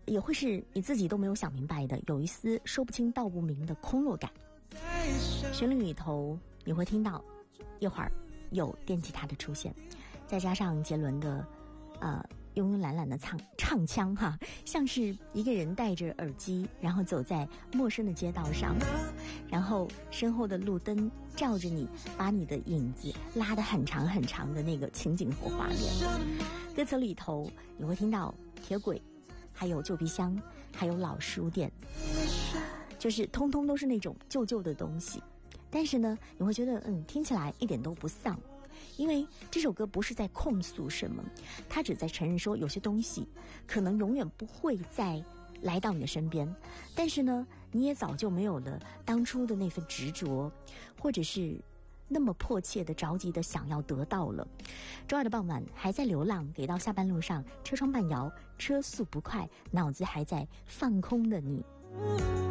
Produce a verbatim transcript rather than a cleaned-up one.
也会是你自己都没有想明白的，有一丝说不清道不明的空落感。旋律里头你会听到一会儿有电吉他的出现，再加上杰伦的呃慵慵懒懒的唱唱腔哈，像是一个人戴着耳机，然后走在陌生的街道上，然后身后的路灯照着你，把你的影子拉得很长很长的那个情景和画面。歌词里头你会听到铁轨，还有旧皮箱，还有老书店，就是通通都是那种旧旧的东西，但是呢你会觉得嗯听起来一点都不丧，因为这首歌不是在控诉什么，它只在承认说有些东西可能永远不会再来到你的身边，但是呢你也早就没有了当初的那份执着，或者是那么迫切的着急的想要得到了。周二的傍晚还在流浪，给到下班路上车窗半摇，车速不快，脑子还在放空的你。